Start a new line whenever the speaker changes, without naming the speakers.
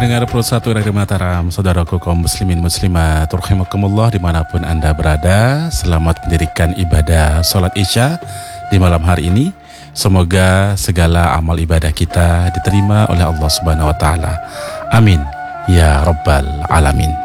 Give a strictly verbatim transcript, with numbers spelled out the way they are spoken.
pendengar Pro satu Radio Mataram, saudaraku kaum muslimin muslimat, rahimakumullah dimanapun Anda berada. Selamat mendirikan ibadah sholat isya di malam hari ini. Semoga segala amal ibadah kita diterima oleh Allah Subhanahu wa taala. Amin ya rabbal alamin.